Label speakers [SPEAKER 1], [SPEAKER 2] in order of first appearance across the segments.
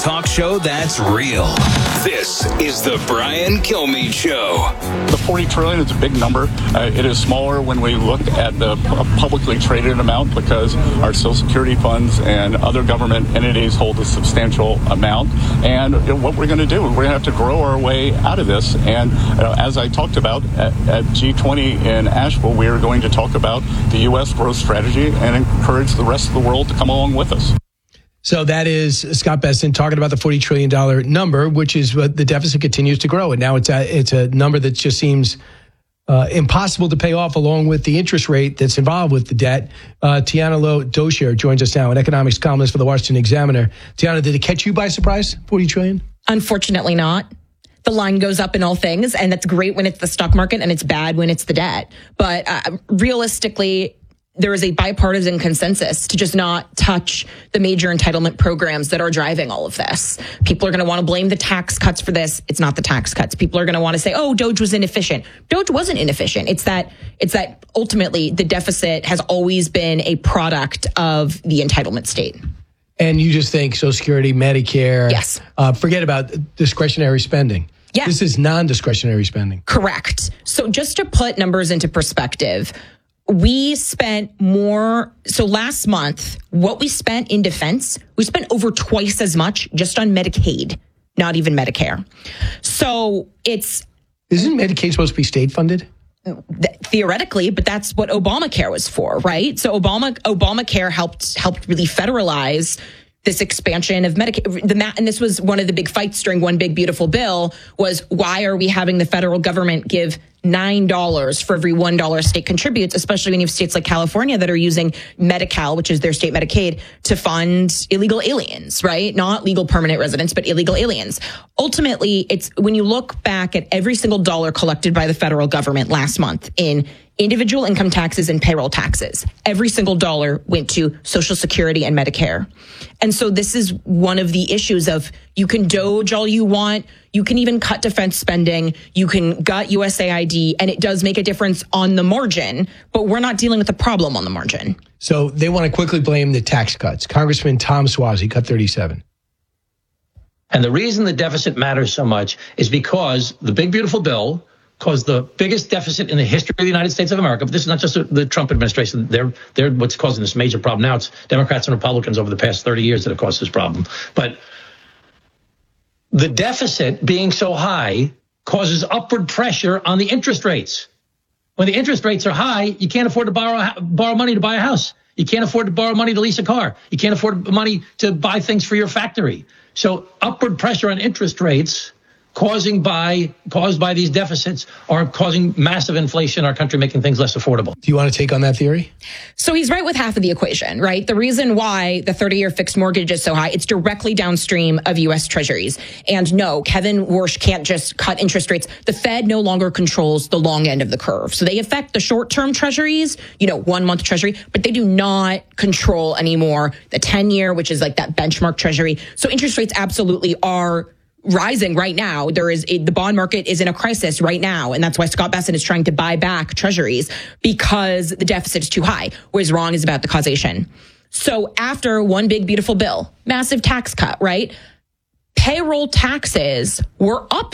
[SPEAKER 1] talk show that's real. This is the Brian Kilmeade Show.
[SPEAKER 2] The $40 trillion is a big number. It is smaller when we look at the publicly traded amount because our Social Security funds and other government entities hold a substantial amount. And what we're going to do, we're going to have to grow our way out of this. And as I talked about at G20 in Asheville, we are going to talk about the U.S. growth strategy and encourage the rest of the world to come along with us.
[SPEAKER 3] So that is Scott Bessent talking about the $40 trillion number, which is what the deficit continues to grow. And now it's a number that just seems impossible to pay off, along with the interest rate that's involved with the debt. Tiana Lowe-Doshier joins us now, an economics columnist for the Washington Examiner. Tiana, did it catch you by surprise, $40 trillion?
[SPEAKER 4] Unfortunately not. The line goes up in all things, and that's great when it's the stock market, and it's bad when it's the debt. But realistically, there is a bipartisan consensus to just not touch the major entitlement programs that are driving all of this. People are going to want to blame the tax cuts for this. It's not the tax cuts. People are going to want to say, oh, DOGE was inefficient. DOGE wasn't inefficient. It's that ultimately the deficit has always been a product of the entitlement state.
[SPEAKER 3] And you just think Social Security, Medicare.
[SPEAKER 4] Yes.
[SPEAKER 3] Forget about discretionary spending.
[SPEAKER 4] Yeah.
[SPEAKER 3] This is non-discretionary spending.
[SPEAKER 4] Correct. So just to put numbers into perspective, we spent more. So last month, what we spent in defense, we spent over twice as much just on Medicaid, not even Medicare. So isn't
[SPEAKER 3] Medicaid supposed to be state funded?
[SPEAKER 4] Theoretically, but that's what Obamacare was for, right? So Obamacare helped really federalize this expansion of Medicaid. And this was one of the big fights during One Big Beautiful Bill was, why are we having the federal government give $9 for every $1 a state contributes, especially when you have states like California that are using Medi-Cal, which is their state Medicaid, to fund illegal aliens, right? Not legal permanent residents, but illegal aliens. Ultimately, it's when you look back at every single dollar collected by the federal government last month in individual income taxes and payroll taxes, every single dollar went to Social Security and Medicare. And so this is one of the issues of, you can DOGE all you want, you can even cut defense spending, you can gut USAID, and it does make a difference on the margin, but we're not dealing with the problem on the margin.
[SPEAKER 3] So they want to quickly blame the tax cuts. Congressman Tom Suozzi cut 37.
[SPEAKER 5] And the reason the deficit matters so much is because the Big Beautiful Bill caused the biggest deficit in the history of the United States of America. But this is not just the Trump administration. They're what's causing this major problem. Now it's Democrats and Republicans over the past 30 years that have caused this problem. But the deficit being so high causes upward pressure on the interest rates. When the interest rates are high, you can't afford to borrow money to buy a house. You can't afford to borrow money to lease a car. You can't afford money to buy things for your factory. So upward pressure on interest rates caused by these deficits are causing massive inflation in our country, making things less affordable.
[SPEAKER 3] Do you want to take on that theory?
[SPEAKER 4] So he's right with half of the equation, right? The reason why the 30-year fixed mortgage is so high, it's directly downstream of U.S. Treasuries. And no, Kevin Warsh can't just cut interest rates. The Fed no longer controls the long end of the curve. So they affect the short-term Treasuries, 1 month Treasury, but they do not control anymore the 10-year, which is like that benchmark Treasury. So interest rates absolutely are rising right now. The bond market is in a crisis right now. And that's why Scott Bessent is trying to buy back treasuries, because the deficit is too high. What is wrong is about the causation. So after One Big Beautiful Bill, massive tax cut, right? Payroll taxes were up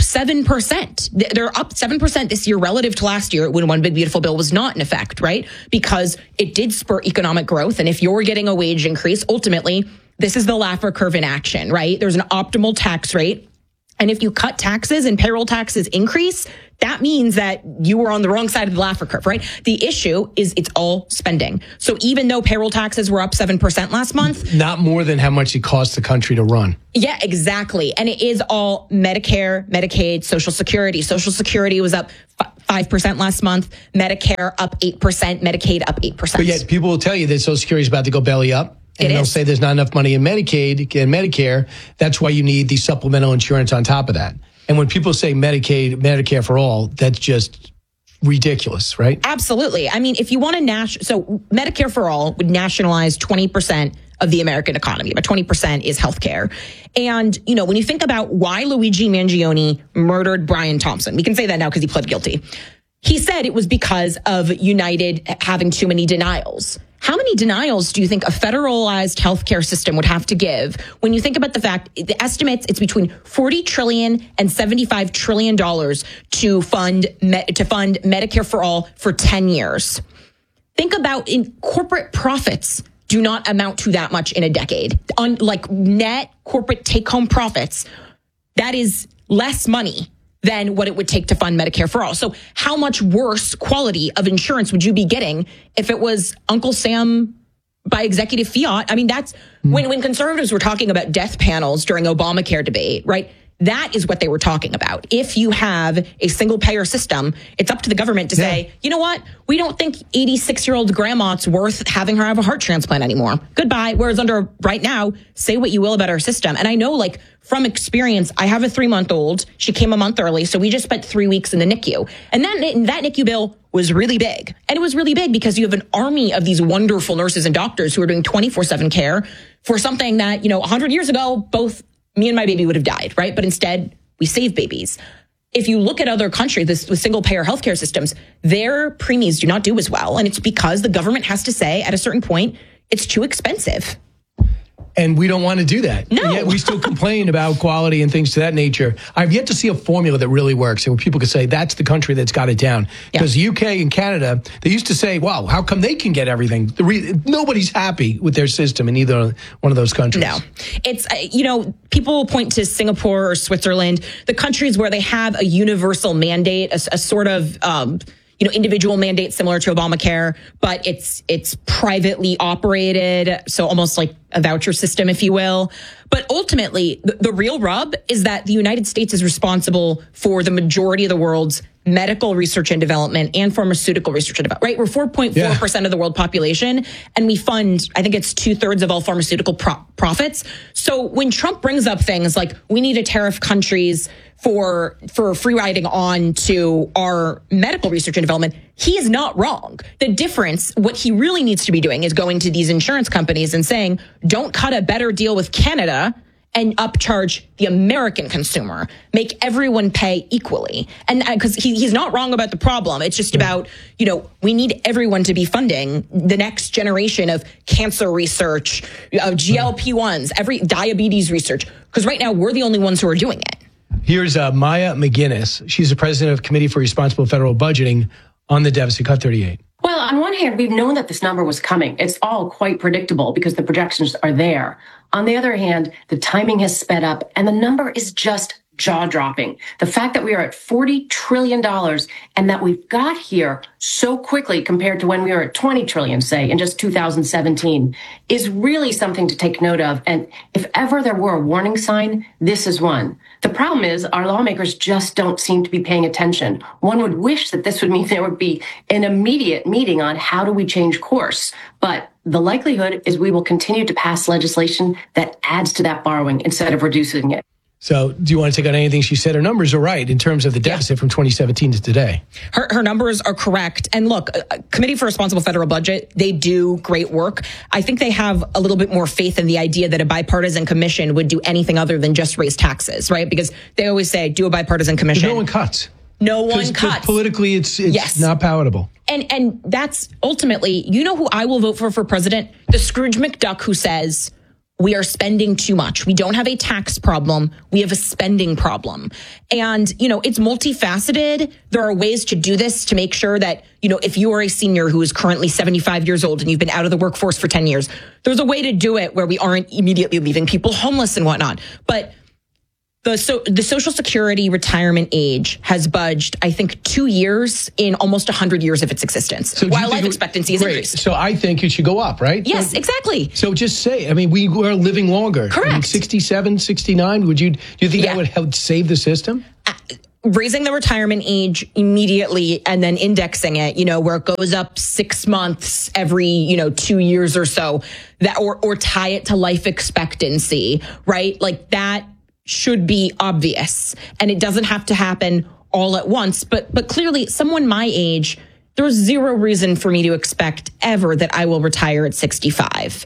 [SPEAKER 4] 7%. They're up 7% this year relative to last year when One Big Beautiful Bill was not in effect, right? Because it did spur economic growth. And if you're getting a wage increase, ultimately, this is the Laffer curve in action, right? There's an optimal tax rate. And if you cut taxes and payroll taxes increase, that means that you were on the wrong side of the Laffer curve, right? The issue is it's all spending. So even though payroll taxes were up 7% last month.
[SPEAKER 3] Not more than how much it costs the country to run.
[SPEAKER 4] Yeah, exactly. And it is all Medicare, Medicaid, Social Security. Social Security was up 5% last month. Medicare up 8%, Medicaid up 8%.
[SPEAKER 3] But yet people will tell you that Social Security is about to go belly up. And they'll say there's not enough money in Medicaid and Medicare. That's why you need the supplemental insurance on top of that. And when people say Medicaid, Medicare for all, that's just ridiculous, right?
[SPEAKER 4] Absolutely. I mean, if you want to so Medicare for all would nationalize 20% of the American economy. About 20% is healthcare. And, when you think about why Luigi Mangione murdered Brian Thompson, we can say that now because he pled guilty. He said it was because of United having too many denials. how many denials do you think a federalized healthcare system would have to give when you think about the fact, the estimates, it's between $40 trillion and $75 trillion to fund Medicare for all for 10 years. Think about in corporate profits do not amount to that much in a decade. Like net corporate take-home profits, that is less money than what it would take to fund Medicare for all. So how much worse quality of insurance would you be getting if it was Uncle Sam by executive fiat? I mean, that's when conservatives were talking about death panels during Obamacare debate, right? That is what they were talking about. If you have a single payer system, it's up to the government to say, you know what? We don't think 86-year-old grandma's worth having her have a heart transplant anymore. Goodbye. Whereas under right now, say what you will about our system. And I know, like, from experience, I have a 3-month-old. She came a month early. So we just spent 3 weeks in the NICU. And that NICU bill was really big. And it was really big because you have an army of these wonderful nurses and doctors who are doing 24/7 care for something that, 100 years ago, both me and my baby would have died, right? But instead, we save babies. If you look at other countries with single-payer healthcare systems, their preemies do not do as well. And it's because the government has to say at a certain point, it's too expensive.
[SPEAKER 3] And we don't want to do that.
[SPEAKER 4] No.
[SPEAKER 3] And yet we still complain about quality and things to that nature. I've yet to see a formula that really works and where people can say that's the country that's got it down. Because the UK and Canada, they used to say, wow, how come they can get everything? Nobody's happy with their system in either one of those countries.
[SPEAKER 4] No. It's, people point to Singapore or Switzerland, the countries where they have a universal mandate, a sort of individual mandate similar to Obamacare, but it's privately operated, so almost like a voucher system, if you will. But ultimately, the real rub is that the United States is responsible for the majority of the world's medical research and development and pharmaceutical research and development, right? We're 4.4% of the world population, and we fund, I think it's 2/3 of all pharmaceutical profits. So when Trump brings up things like we need to tariff countries for free riding on to our medical research and development, he is not wrong. The difference, what he really needs to be doing is going to these insurance companies and saying, don't cut a better deal with Canada and upcharge the American consumer. Make everyone pay equally. And because he's not wrong about the problem. It's just about, we need everyone to be funding the next generation of cancer research, GLP-1s, every diabetes research. Because right now we're the only ones who are doing it.
[SPEAKER 3] Here's Maya McGinnis. She's the president of Committee for Responsible Federal Budgeting on the Deficit Cut 38.
[SPEAKER 6] Well, on one hand, we've known that this number was coming. It's all quite predictable because the projections are there. On the other hand, the timing has sped up and the number is just jaw-dropping. The fact that we are at $40 trillion and that we've got here so quickly compared to when we were at 20 trillion, say, in just 2017, is really something to take note of. And if ever there were a warning sign, this is one. The problem is our lawmakers just don't seem to be paying attention. One would wish that this would mean there would be an immediate meeting on how do we change course. But the likelihood is we will continue to pass legislation that adds to that borrowing instead of reducing it.
[SPEAKER 3] So do you want to take on anything she said? Her numbers are right in terms of the deficit from 2017 to today.
[SPEAKER 4] Her numbers are correct. And look, Committee for Responsible Federal Budget, they do great work. I think they have a little bit more faith in the idea that a bipartisan commission would do anything other than just raise taxes, right? Because they always say, do a bipartisan commission.
[SPEAKER 3] But no one cuts.
[SPEAKER 4] No one cuts.
[SPEAKER 3] Politically, it's not palatable.
[SPEAKER 4] And that's ultimately, who I will vote for president? The Scrooge McDuck who says, we are spending too much. We don't have a tax problem. We have a spending problem. And, it's multifaceted. There are ways to do this to make sure that, if you are a senior who is currently 75 years old and you've been out of the workforce for 10 years, there's a way to do it where we aren't immediately leaving people homeless and whatnot. But the Social Security retirement age has budged, I think, 2 years in almost 100 years of its existence, while life expectancy has increased.
[SPEAKER 3] So I think it should go up, right?
[SPEAKER 4] Yes, exactly.
[SPEAKER 3] So just say, we are living longer.
[SPEAKER 4] Correct.
[SPEAKER 3] 67, 69, do you think that would help save the system?
[SPEAKER 4] Raising the retirement age immediately and then indexing it, where it goes up 6 months every, 2 years or so, that or tie it to life expectancy, right? Like that should be obvious, and it doesn't have to happen all at once. But clearly, someone my age, there's zero reason for me to expect ever that I will retire at 65.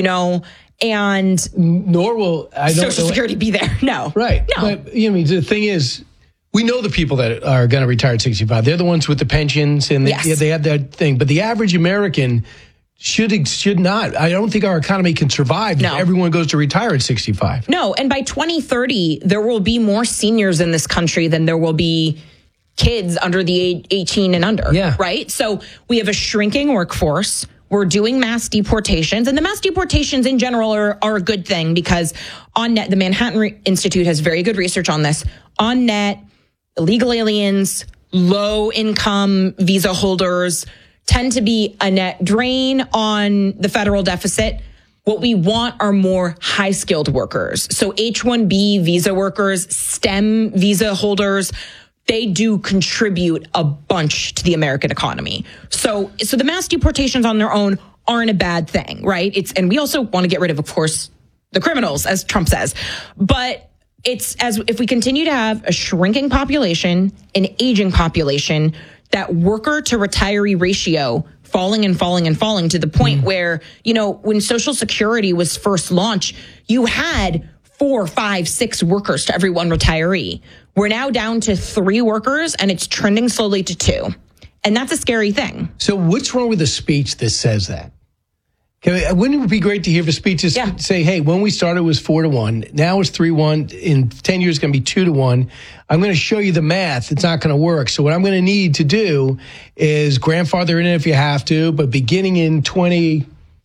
[SPEAKER 4] And
[SPEAKER 3] nor will
[SPEAKER 4] Social Security be there. No,
[SPEAKER 3] right?
[SPEAKER 4] No.
[SPEAKER 3] But the thing is, we know the people that are going to retire at 65. They're the ones with the pensions, and they have that thing. But the average American should not. I don't think our economy can survive if everyone goes to retire at 65.
[SPEAKER 4] No, and by 2030, there will be more seniors in this country than there will be kids under the age 18 and under, right? So we have a shrinking workforce. We're doing mass deportations, and the mass deportations in general are a good thing because on net, the Manhattan Institute has very good research on this. On net, illegal aliens, low income visa holders tend to be a net drain on the federal deficit. What we want are more high skilled workers. So H-1B visa workers, STEM visa holders, they do contribute a bunch to the American economy. So the mass deportations on their own aren't a bad thing, right? And we also want to get rid of course, the criminals, as Trump says. But if we continue to have a shrinking population, an aging population, that worker to retiree ratio falling and falling and falling to the point where, when Social Security was first launched, you had 4, 5, 6 workers to every one retiree. We're now down to 3 workers, and it's trending slowly to 2. And that's a scary thing.
[SPEAKER 3] So what's wrong with the speech that says that? Wouldn't it be great to hear the speeches say, hey, when we started it was 4-1. Now it's 3-1. In 10 years, it's going to be 2-1. I'm going to show you the math. It's not going to work. So what I'm going to need to do is grandfather in it if you have to. But beginning in 2030,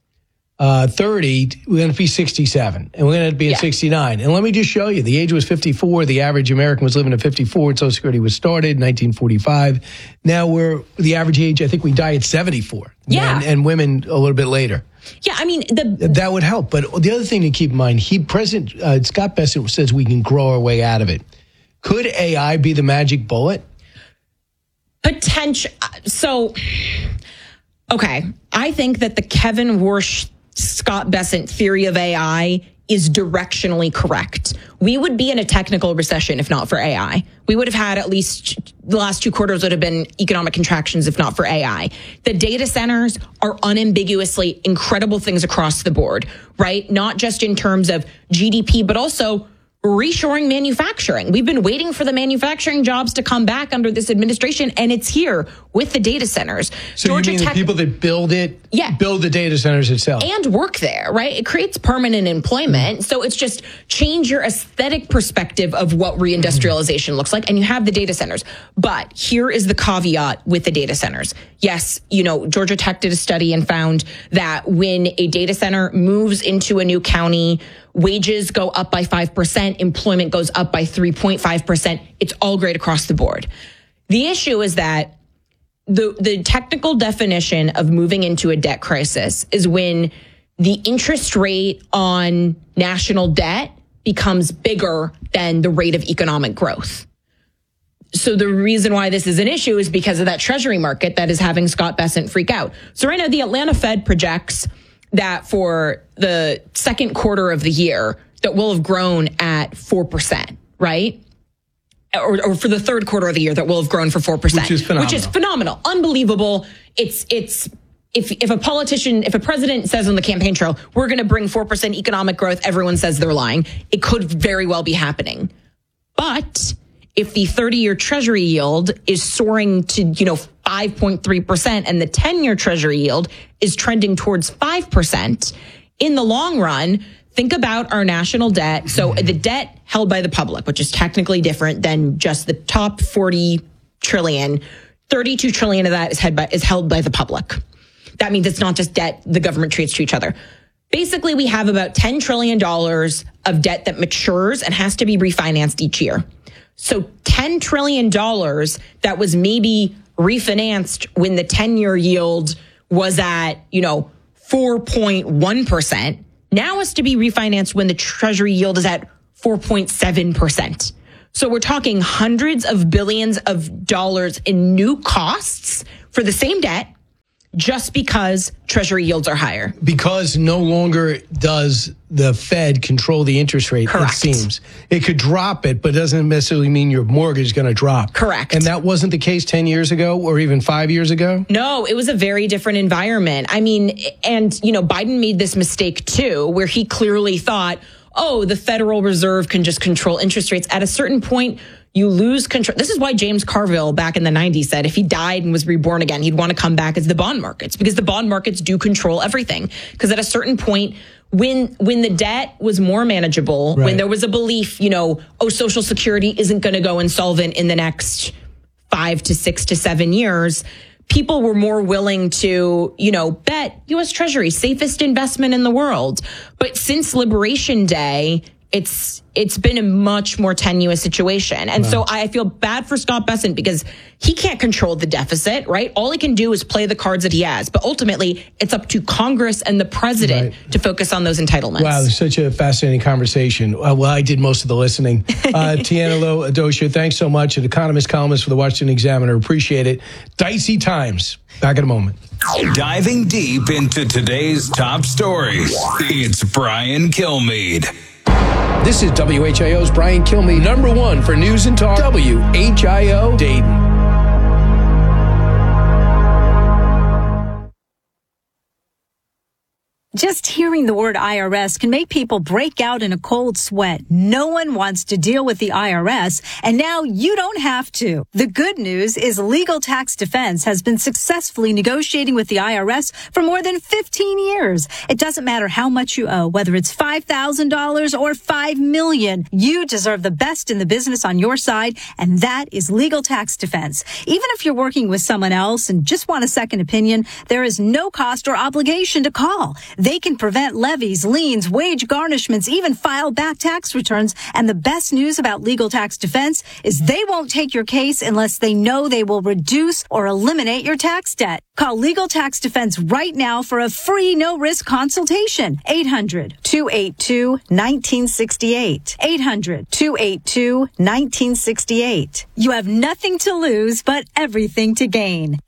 [SPEAKER 3] we're going to be 67. And we're going to be at 69. And let me just show you. The age was 54. The average American was living at 54. And Social Security was started in 1945. Now the average age, I think we die at 74.
[SPEAKER 4] Yeah.
[SPEAKER 3] And women a little bit later.
[SPEAKER 4] Yeah, I mean,
[SPEAKER 3] that would help. But the other thing to keep in mind, President Scott Bessent says we can grow our way out of it. Could AI be the magic bullet?
[SPEAKER 4] Potential. So, okay, I think that the Kevin Warsh, Scott Bessent theory of AI is directionally correct. We would be in a technical recession if not for AI. We would have had at least the last 2 quarters would have been economic contractions if not for AI. The data centers are unambiguously incredible things across the board, right? Not just in terms of GDP, but also reshoring manufacturing. We've been waiting for the manufacturing jobs to come back under this administration, and it's here with the data centers.
[SPEAKER 3] So Georgia you mean Tech, the people that build it, build the data centers itself? And
[SPEAKER 4] work there, right? It creates permanent employment. So it's just change your aesthetic perspective of what reindustrialization looks like, and you have the data centers. But here is the caveat with the data centers. Yes, Georgia Tech did a study and found that when a data center moves into a new county, wages go up by 5%, employment goes up by 3.5%. It's all great across the board. The issue is that the technical definition of moving into a debt crisis is when the interest rate on national debt becomes bigger than the rate of economic growth. So the reason why this is an issue is because of that treasury market that is having Scott Bessent freak out. So right now, the Atlanta Fed projects that for the second quarter of the year, that will have grown at 4%, right? Or for the third quarter of the year, that will have grown for 4%. Which is phenomenal. Unbelievable. If a president says on the campaign trail, we're going to bring 4% economic growth, everyone says they're lying. It could very well be happening. But if the 30-year treasury yield is soaring to, 5.3% and the 10-year treasury yield is trending towards 5%, in the long run, think about our national debt. So the debt held by the public, which is technically different than just the top 40 trillion, 32 trillion of that is held by the public. That means it's not just debt the government treats to each other. Basically, we have about $10 trillion of debt that matures and has to be refinanced each year. So $10 trillion that was maybe refinanced when the 10-year yield was at, 4.1%, now has to be refinanced when the treasury yield is at 4.7%. So we're talking hundreds of billions of dollars in new costs for the same debt just because treasury yields are higher. Because no longer does the Fed control the interest rate, correct. It seems. It could drop it, but it doesn't necessarily mean your mortgage is going to drop. Correct. And that wasn't the case 10 years ago or even 5 years ago? No, it was a very different environment. I mean, and, Biden made this mistake too, where he clearly thought, the Federal Reserve can just control interest rates. At a certain point, you lose control. This is why James Carville back in the 90s said if he died and was reborn again, he'd want to come back as the bond markets, because the bond markets do control everything. Because at a certain point, when the debt was more manageable,
[SPEAKER 3] right,
[SPEAKER 4] when there was a belief, Social Security isn't going to go insolvent in the next 5 to 6 to 7 years, people were more willing to, bet U.S. Treasury, safest investment in the world. But since Liberation Day, it's been a much more tenuous situation. And so I feel bad for Scott Bessent because he can't control the deficit, right? All he can do is play the cards that he has. But ultimately, it's up to Congress and the president to focus on those entitlements.
[SPEAKER 3] Wow, this is such a fascinating conversation. Well, I did most of the listening. Tianelo Adosha, thanks so much. An economist columnist for the Washington Examiner. Appreciate it. Dicey times. Back in a moment.
[SPEAKER 1] Diving deep into today's top stories, it's Brian Kilmeade.
[SPEAKER 3] This is WHIO's Brian Kilmeade, number one for news and talk, WHIO Dayton.
[SPEAKER 7] Just hearing the word IRS can make people break out in a cold sweat. No one wants to deal with the IRS, and now you don't have to. The good news is Legal Tax Defense has been successfully negotiating with the IRS for more than 15 years. It doesn't matter how much you owe, whether it's $5,000 or $5 million. You deserve the best in the business on your side, and that is Legal Tax Defense. Even if you're working with someone else and just want a second opinion, there is no cost or obligation to call. They can prevent levies, liens, wage garnishments, even file back tax returns. And the best news about Legal Tax Defense is they won't take your case unless they know they will reduce or eliminate your tax debt. Call Legal Tax Defense right now for a free no-risk consultation. 800-282-1968. 800-282-1968. You have nothing to lose but everything to gain.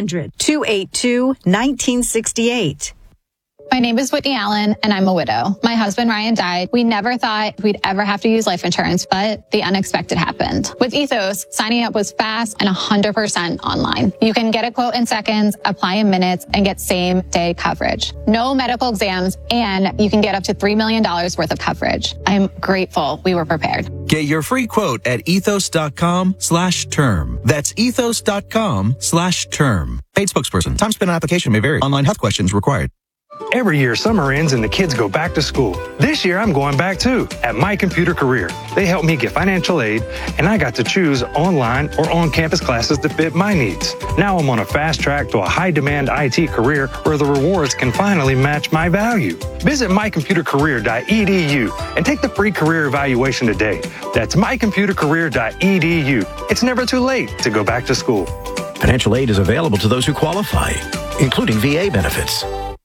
[SPEAKER 7] 800-282-1968.
[SPEAKER 8] My name is Whitney Allen, and I'm a widow. My husband, Ryan, died. We never thought we'd ever have to use life insurance, but the unexpected happened. With Ethos, signing up was fast and 100% online. You can get a quote in seconds, apply in minutes, and get same-day coverage. No medical exams, and you can get up to $3 million worth of coverage. I'm grateful we were prepared.
[SPEAKER 9] Get your free quote at ethos.com/term. That's ethos.com/term. Paid spokesperson. Time spent on application may vary. Online health questions required.
[SPEAKER 10] Every year, summer ends and the kids go back to school. This year, I'm going back too, at My Computer Career. They helped me get financial aid, and I got to choose online or on-campus classes that fit my needs. Now I'm on a fast track to a high-demand IT career where the rewards can finally match my value. Visit mycomputercareer.edu and take the free career evaluation today. That's mycomputercareer.edu. It's never too late to go back to school.
[SPEAKER 11] Financial aid is available to those who qualify, including VA benefits.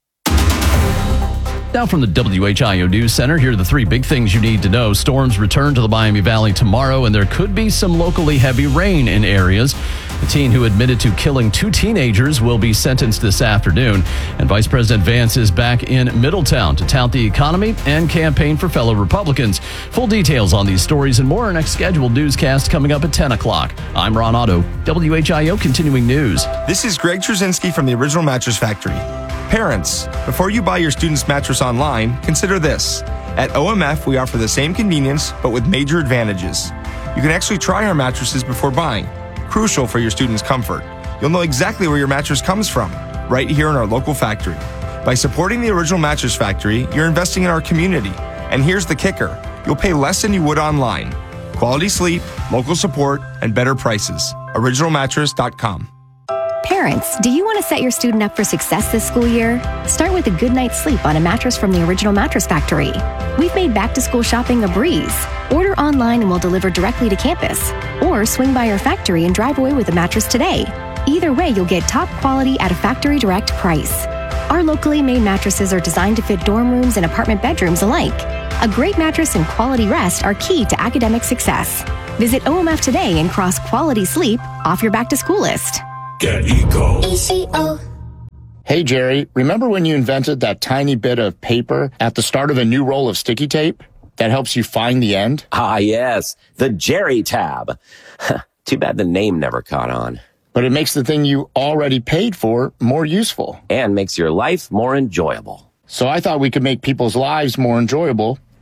[SPEAKER 12] Now from the WHIO News Center, here are the three big things you need to know. Storms return to the Miami Valley tomorrow, and there could be some locally heavy rain in areas. The teen who admitted to killing two teenagers will be sentenced this afternoon. And Vice President Vance is back in Middletown to tout the economy and campaign for fellow Republicans. Full details on these stories and more. Our next scheduled newscast coming up at 10 o'clock. I'm Ron Otto, WHIO Continuing News.
[SPEAKER 13] This is Greg Trzynski from the Original Mattress Factory. Parents, before you buy your student's mattress online, consider this. At OMF, we offer the same convenience, but with major advantages. You can actually try our mattresses before buying, crucial for your student's comfort. You'll know exactly where your mattress comes from, right here in our local factory. By supporting the Original Mattress Factory, you're investing in our community. And here's the kicker. You'll pay less than you would online. Quality sleep, local support, and better prices. OriginalMattress.com.
[SPEAKER 14] Parents, do you want to set your student up for success this school year? Start with a good night's sleep on a mattress from the Original Mattress Factory. We've made back-to-school shopping a breeze. Order online and we'll deliver directly to campus. Or swing by our factory and drive away with a mattress today. Either way, you'll get top quality at a factory direct price. Our locally made mattresses are designed to fit dorm rooms and apartment bedrooms alike. A great mattress and quality rest are key to academic success. Visit OMF today and cross quality sleep off your back-to-school list.
[SPEAKER 11] Get Eco. Hey, Jerry, remember when you invented that tiny bit of paper at the start of a new roll of sticky tape that helps you find the end?
[SPEAKER 15] Ah, yes, the Jerry tab. Too bad the name never caught on.
[SPEAKER 11] But it makes the thing you already paid for more useful.
[SPEAKER 15] And makes your life more enjoyable.
[SPEAKER 11] So I thought we could make people's lives more enjoyable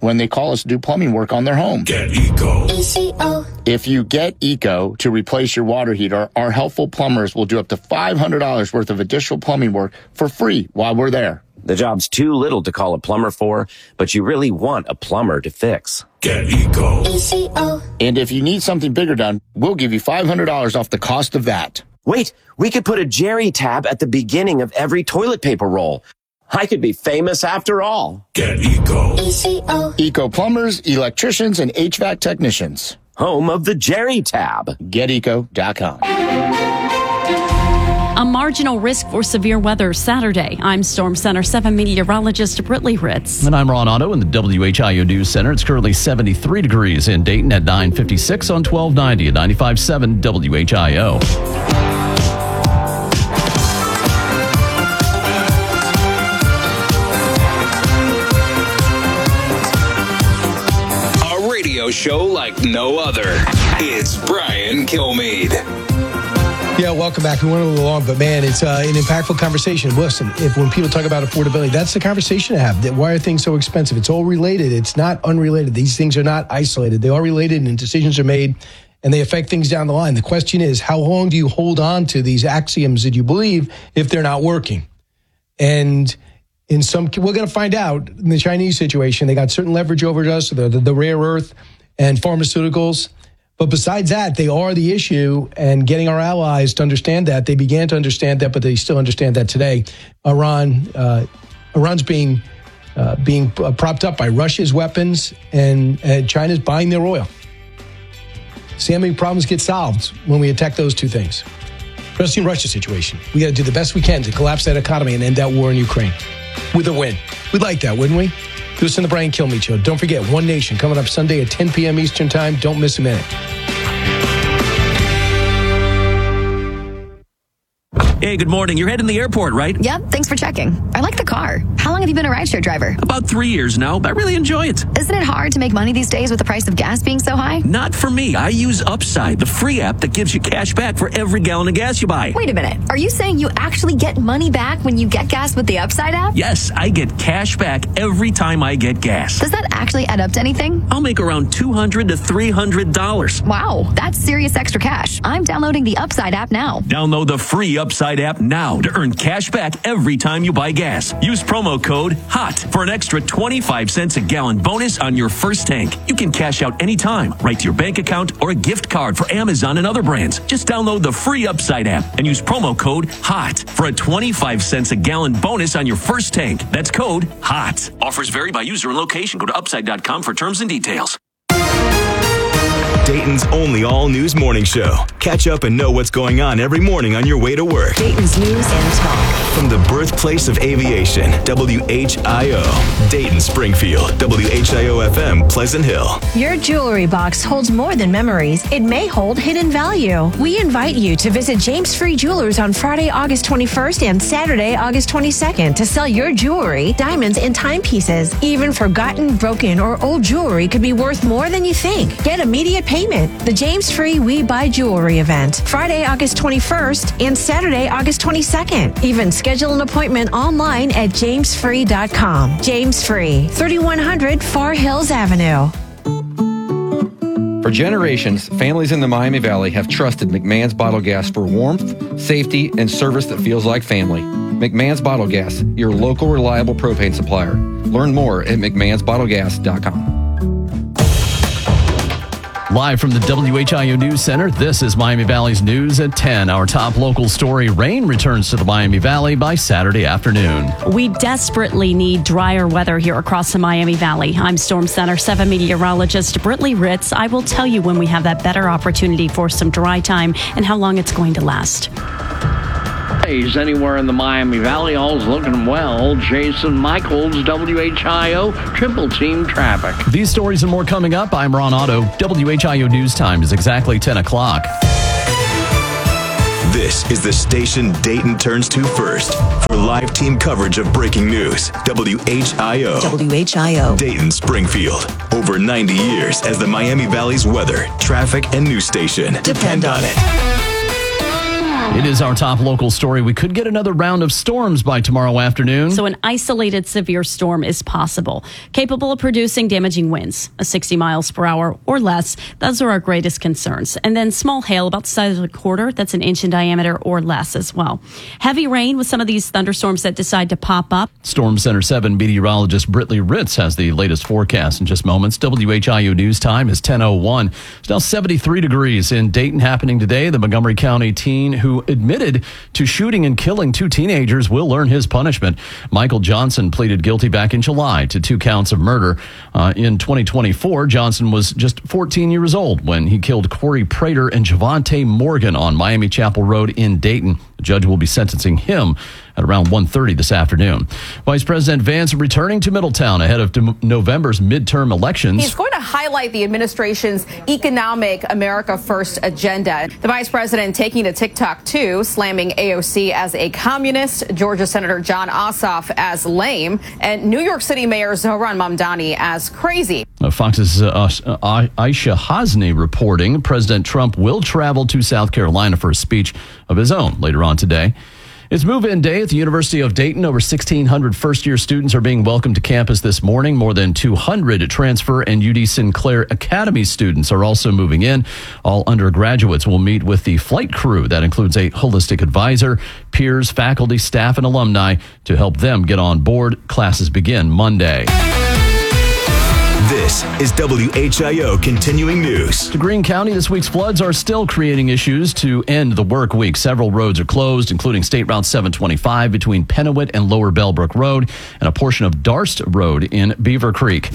[SPEAKER 11] when they call us to do plumbing work on their home.
[SPEAKER 1] Get Eco.
[SPEAKER 14] ECO.
[SPEAKER 11] If you get Eco to replace your water heater, our helpful plumbers will do up to $500 worth of additional plumbing work for free while we're there.
[SPEAKER 15] The job's too little to call a plumber for, but you really want a plumber to fix.
[SPEAKER 1] Get Eco.
[SPEAKER 14] ECO.
[SPEAKER 11] And if you need something bigger done, we'll give you $500 off the cost of that.
[SPEAKER 15] Wait, we could put a Jerry tab at the beginning of every toilet paper roll. I could be famous after all.
[SPEAKER 1] Get Eco.
[SPEAKER 14] ECO.
[SPEAKER 11] Eco plumbers, electricians, and HVAC technicians.
[SPEAKER 15] Home of the Jerry tab.
[SPEAKER 11] GetEco.com.
[SPEAKER 16] A marginal risk for severe weather Saturday. I'm Storm Center 7 meteorologist Brittany Ritz.
[SPEAKER 12] And I'm Ron Otto in the WHIO News Center. It's currently 73 degrees in Dayton at 9:56 on 1290 at 95.7 WHIO.
[SPEAKER 1] A radio show like no other. It's Brian Kilmeade.
[SPEAKER 3] Yeah, welcome back. We went a little long, but man, it's an impactful conversation. Listen, when people talk about affordability, that's the conversation to have. Why are things so expensive? It's all related. It's not unrelated. These things are not isolated. They are related, and decisions are made, and they affect things down the line. The question is, how long do you hold on to these axioms that you believe if they're not working? And we're going to find out in the Chinese situation. They got certain leverage over us, the rare earth and pharmaceuticals. But besides that, they are the issue, and getting our allies to understand that. They began to understand that, but they still understand that today. Iran's being propped up by Russia's weapons, and China's buying their oil. See how many problems get solved when we attack those two things. Especially in Russia's situation. We got to do the best we can to collapse that economy and end that war in Ukraine with a win. We'd like that, wouldn't we? Do this in the Brian Kilmeade Show. Don't forget, One Nation coming up Sunday at 10 p.m. Eastern Time. Don't miss a minute.
[SPEAKER 17] Hey, good morning. You're heading to the airport, right?
[SPEAKER 18] Yep, thanks for checking. I like the car. How long have you been a rideshare driver?
[SPEAKER 17] About 3 years now, but I really enjoy it.
[SPEAKER 18] Isn't it hard to make money these days with the price of gas being so high?
[SPEAKER 17] Not for me. I use Upside, the free app that gives you cash back for every gallon of gas you buy.
[SPEAKER 18] Wait a minute. Are you saying you actually get money back when you get gas with the Upside app?
[SPEAKER 17] Yes, I get cash back every time I get gas.
[SPEAKER 18] Does that actually add up to anything?
[SPEAKER 17] I'll make around $200 to $300.
[SPEAKER 18] Wow, that's serious extra cash. I'm downloading the Upside app now.
[SPEAKER 17] Download the free Upside app now to earn cash back every time you buy gas. Use promo code HOT for an extra 25 cents a gallon bonus on your first tank. You can cash out anytime, right to your bank account or a gift card for Amazon and other brands. Just download the free Upside app and use promo code HOT for a 25 cents a gallon bonus on your first tank. That's code HOT. Offers vary by user and location. Go to upside.com for terms and details.
[SPEAKER 19] Dayton's only all-news morning show. Catch up and know what's going on every morning on your way to work.
[SPEAKER 20] Dayton's News and Talk.
[SPEAKER 19] From the birthplace of aviation, WHIO. Dayton, Springfield, WHIO-FM, Pleasant Hill.
[SPEAKER 20] Your jewelry box holds more than memories. It may hold hidden value. We invite you to visit James Free Jewelers on Friday, August 21st and Saturday, August 22nd to sell your jewelry, diamonds, and timepieces. Even forgotten, broken, or old jewelry could be worth more than you think. Get immediate payment. The James Free We Buy Jewelry event, Friday, August 21st and Saturday, August 22nd. Even schedule an appointment online at jamesfree.com. James Free, 3100 Far Hills Avenue.
[SPEAKER 21] For generations, families in the Miami Valley have trusted McMahon's Bottle Gas for warmth, safety, and service that feels like family. McMahon's Bottle Gas, your local reliable propane supplier. Learn more at mcmahonsbottlegas.com.
[SPEAKER 12] Live from the WHIO News Center, this is Miami Valley's News at 10. Our top local story, rain returns to the Miami Valley by Saturday afternoon.
[SPEAKER 16] We desperately need drier weather here across the Miami Valley. I'm Storm Center 7 meteorologist Brittany Ritz. I will tell you when we have that better opportunity for some dry time and how long it's going to last.
[SPEAKER 22] Days anywhere in the Miami Valley, all's looking well. Jason Michaels, WHIO, Triple Team Traffic.
[SPEAKER 12] These stories and more coming up. I'm Ron Otto. WHIO News Time is exactly 10 o'clock.
[SPEAKER 19] This is the station Dayton turns to first for live team coverage of breaking news. WHIO.
[SPEAKER 20] WHIO.
[SPEAKER 19] Dayton, Springfield. Over 90 years as the Miami Valley's weather, traffic, and news station. Depend on it.
[SPEAKER 12] It is our top local story. We could get another round of storms by tomorrow afternoon.
[SPEAKER 16] So an isolated severe storm is possible, capable of producing damaging winds, 60 miles per hour or less. Those are our greatest concerns. And then small hail about the size of a quarter. That's an inch in diameter or less as well. Heavy rain with some of these thunderstorms that decide to pop up.
[SPEAKER 12] Storm Center 7 meteorologist Britley Ritz has the latest forecast in just moments. WHIO News Time is 10:01. It's now 73 degrees in Dayton happening today. The Montgomery County teen who admitted to shooting and killing 2 teenagers will learn his punishment. Michael Johnson pleaded guilty back in July to 2 counts of murder. In 2024, Johnson was just 14 years old when he killed Corey Prater and Javante Morgan on Miami Chapel Road in Dayton. The judge will be sentencing him at around 1:30 this afternoon. Vice President Vance returning to Middletown ahead of November's midterm elections.
[SPEAKER 2] He's going to highlight the administration's economic America First agenda. The vice president taking to TikTok, too, slamming AOC as a communist, Georgia Senator John Ossoff as lame, and New York City Mayor Zohran Mamdani as crazy.
[SPEAKER 12] Fox's Aisha Hasni reporting President Trump will travel to South Carolina for a speech of his own later on today. It's move-in day at the University of Dayton. Over 1,600 first-year students are being welcomed to campus this morning. More than 200 transfer and UD Sinclair Academy students are also moving in. All undergraduates will meet with the flight crew. That includes a holistic advisor, peers, faculty, staff, and alumni to help them get on board. Classes begin Monday.
[SPEAKER 19] This is WHIO Continuing News.
[SPEAKER 12] To Greene County, this week's floods are still creating issues to end the work week. Several roads are closed, including State Route 725 between Pennewitt and Lower Bellbrook Road and a portion of Darst Road in Beaver Creek.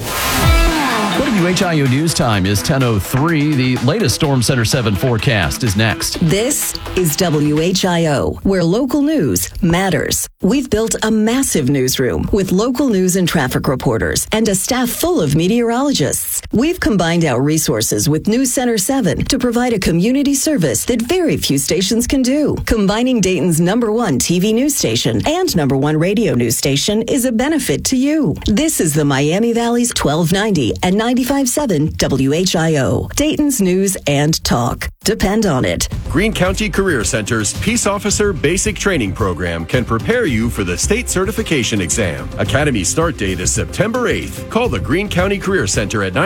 [SPEAKER 12] WHIO News Time is 10:03. The latest Storm Center 7 forecast is next.
[SPEAKER 5] This is WHIO, where local news matters. We've built a massive newsroom with local news and traffic reporters and a staff full of meteorologists. We've combined our resources with News Center 7 to provide a community service that very few stations can do. Combining Dayton's #1 TV news station and #1 radio news station is a benefit to you. This is the Miami Valley's 1290 and 95.7 WHIO, Dayton's news and talk. Depend on it.
[SPEAKER 23] Greene County Career Center's Peace Officer Basic Training Program can prepare you for the state certification exam. Academy start date is September 8th. Call the Greene County Career Center at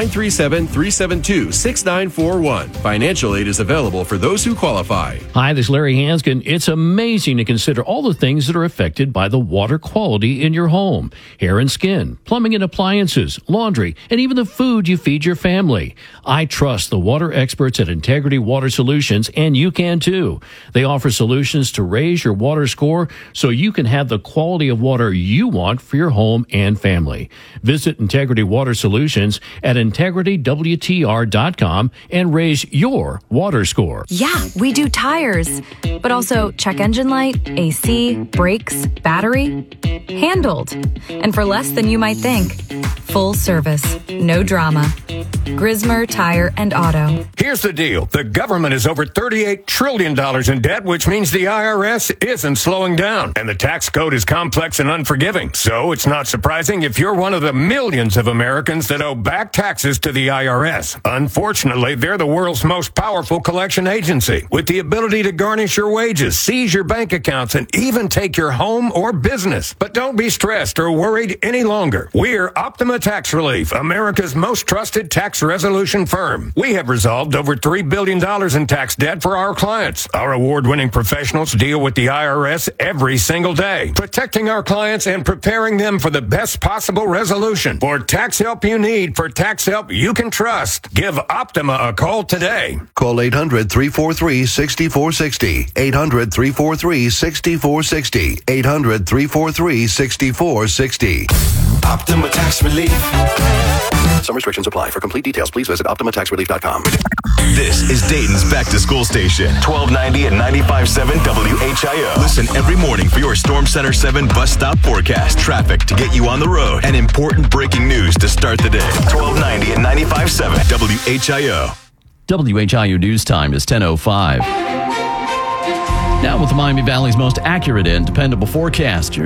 [SPEAKER 23] 937-372-6941. Financial aid is available for those who qualify.
[SPEAKER 24] Hi, this is Larry Hanskin. It's amazing to consider all the things that are affected by the water quality in your home. Hair and skin, plumbing and appliances, laundry, and even the food you feed your family. I trust the water experts at Integrity Water Solutions, and you can too. They offer solutions to raise your water score so you can have the quality of water you want for your home and family. Visit Integrity Water Solutions at integritywtr.com and raise your water score.
[SPEAKER 18] Yeah, we do tires, but also check engine light, AC, brakes, battery. Handled. And for less than you might think. Full service, no drama. Grismer Tire and Auto.
[SPEAKER 25] Here's the deal. The government is over $38 trillion in debt, which means the IRS isn't slowing down. And the tax code is complex and unforgiving. So it's not surprising if you're one of the millions of Americans that owe back taxes to the IRS. Unfortunately, they're the world's most powerful collection agency, with the ability to garnish your wages, seize your bank accounts, and even take your home or business. But don't be stressed or worried any longer. We're Optima Tax Relief, America's most trusted tax resolution firm. We have resolved over $3 billion in tax debt for our clients. Our award-winning professionals deal with the IRS every single day, protecting our clients and preparing them for the best possible resolution. For tax help you need, for tax help you can trust, give Optima a call today.
[SPEAKER 26] Call 800-343-6460. 800-343-6460. 800-343-6460.
[SPEAKER 19] Optima Tax Relief.
[SPEAKER 26] Some restrictions apply. For complete details, please visit OptimaTaxRelief.com.
[SPEAKER 19] This is Dayton's back-to-school station, 1290 and 95.7 WHIO. Listen every morning for your Storm Center 7 bus stop forecast, traffic to get you on the road, and important breaking news to start the day. 1290 and 95.7 WHIO.
[SPEAKER 12] WHIO News Time is 10:05. Now with the Miami Valley's most accurate and dependable forecast.